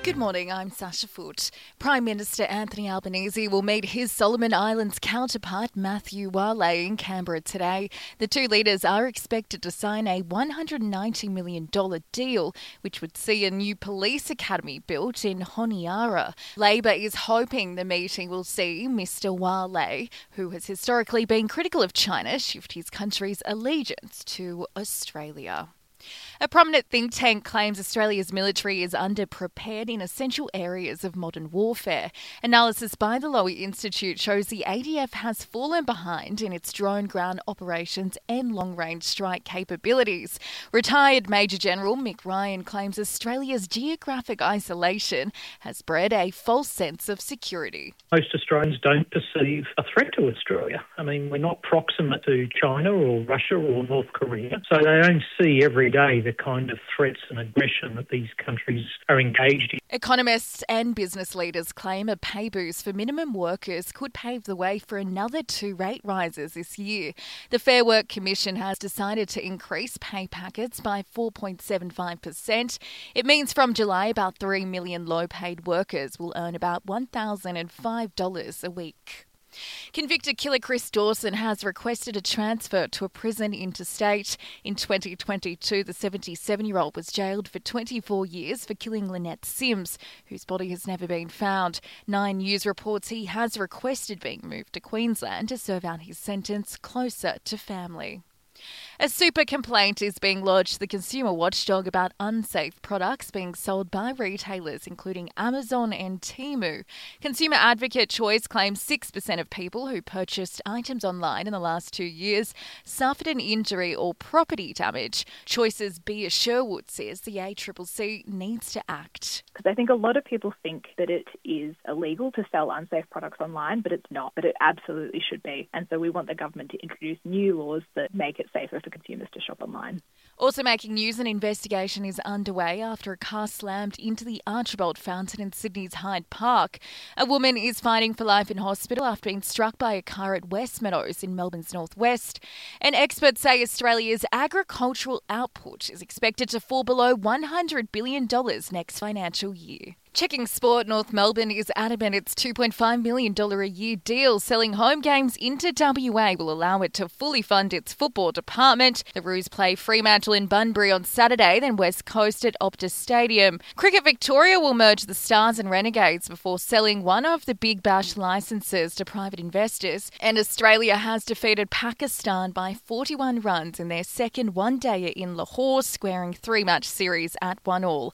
Good morning, I'm Sasha Foote. Prime Minister Anthony Albanese will meet his Solomon Islands counterpart Matthew Wale in Canberra today. The two leaders are expected to sign a $190 million deal, which would see a new police academy built in Honiara. Labor is hoping the meeting will see Mr Wale, who has historically been critical of China, shift his country's allegiance to Australia. A prominent think tank claims Australia's military is underprepared in essential areas of modern warfare. Analysis by the Lowy Institute shows the ADF has fallen behind in its drone ground operations and long-range strike capabilities. Retired Major General Mick Ryan claims Australia's geographic isolation has bred a false sense of security. Most Australians don't perceive a threat to Australia. I mean, we're not proximate to China or Russia or North Korea, so they don't see every day the kind of threats and aggression that these countries are engaged in. Economists and business leaders claim a pay boost for minimum workers could pave the way for another 2 rate rises this year. The Fair Work Commission has decided to increase pay packets by 4.75%. It means from July about 3 million low-paid workers will earn about $1,005 a week. Convicted killer Chris Dawson has requested a transfer to a prison interstate. In 2022, the 77-year-old was jailed for 24 years for killing Lynette Sims, whose body has never been found. 9 News reports he has requested being moved to Queensland to serve out his sentence closer to family. A super complaint is being lodged to the consumer watchdog about unsafe products being sold by retailers, including Amazon and Temu. Consumer advocate Choice claims 6% of people who purchased items online in the last 2 years suffered an injury or property damage. Choice's Bea Sherwood says the ACCC needs to act. Because I think a lot of people think that it is illegal to sell unsafe products online, but it's not. But it absolutely should be. And so we want the government to introduce new laws that make it safer for consumers to shop online. Also making news, an investigation is underway after a car slammed into the Archibald Fountain in Sydney's Hyde Park. A woman is fighting for life in hospital after being struck by a car at West Meadows in Melbourne's northwest. And experts say Australia's agricultural output is expected to fall below $100 billion next financial year. Checking sport, North Melbourne is adamant its $2.5 million a year deal selling home games into WA will allow it to fully fund its football department. The Roos play Fremantle in Bunbury on Saturday, then West Coast at Optus Stadium. Cricket Victoria will merge the Stars and Renegades before selling one of the Big Bash licences to private investors. And Australia has defeated Pakistan by 41 runs in their second one-dayer in Lahore, squaring 3-match series at 1-1.